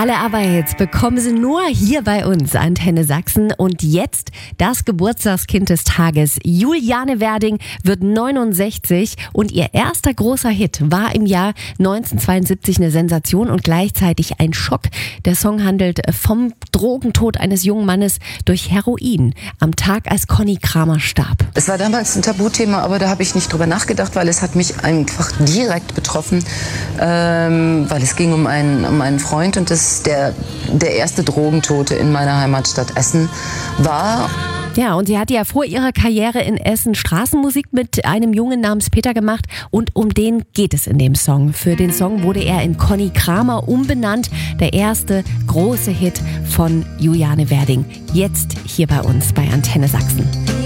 Alle Arbeits bekommen Sie nur hier bei uns, Antenne Sachsen. Und jetzt das Geburtstagskind des Tages. Juliane Werding wird 69 und ihr erster großer Hit war im Jahr 1972 eine Sensation und gleichzeitig ein Schock. Der Song handelt vom Drogentod eines jungen Mannes durch Heroin am Tag, als Conny Kramer starb. Es war damals ein Tabuthema, aber da habe ich nicht drüber nachgedacht, weil es hat mich einfach direkt betroffen, weil es ging um einen Freund und das der erste Drogentote in meiner Heimatstadt Essen war. Ja, und sie hat ja vor ihrer Karriere in Essen Straßenmusik mit einem Jungen namens Peter gemacht und um den geht es in dem Song. Für den Song wurde er in Conny Kramer umbenannt, der erste große Hit von Juliane Werding. Jetzt hier bei uns bei Antenne Sachsen.